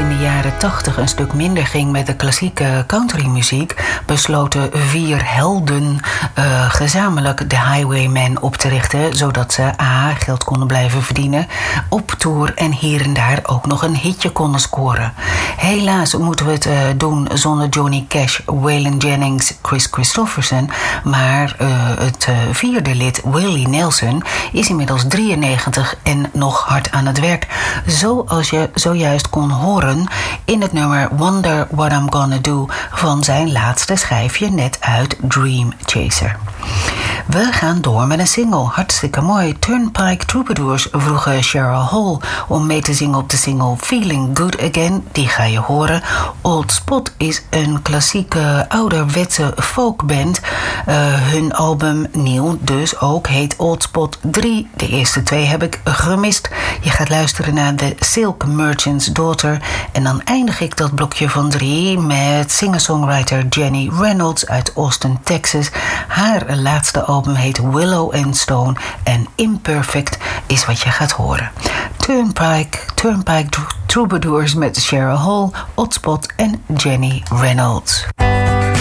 in de jaren 80 een stuk minder ging met de klassieke countrymuziek, besloten 4 helden gezamenlijk de Highwaymen op te richten, zodat ze geld konden blijven verdienen op tour en hier en daar ook nog een hitje konden scoren. Helaas moeten we het doen zonder Johnny Cash, Waylon Jennings, Chris Christopherson, maar het 4e lid, Willie Nelson, is inmiddels 93 en nog hard aan het werk. Zoals je zojuist kon horen in het nummer Wonder What I'm Gonna Do van zijn laatste schijfje net uit Dream Chaser. We gaan door met een single. Hartstikke mooi. Turnpike Troubadours vroegen Cheryl Hall om mee te zingen op de single Feeling Good Again. Die ga je horen. Old Spot is een klassieke ouderwetse folkband. Hun album nieuw dus ook heet Old Spot 3. De eerste 2 heb ik gemist. Je gaat luisteren naar The Silk Merchant's Daughter. En dan eindig ik dat blokje van 3 met singer-songwriter Jenny Reynolds uit Austin, Texas. Haar laatste album heet Willow and Stone en Imperfect is wat je gaat horen. Turnpike Troubadours met Cheryl Hall, Old Spot en Jenny Reynolds.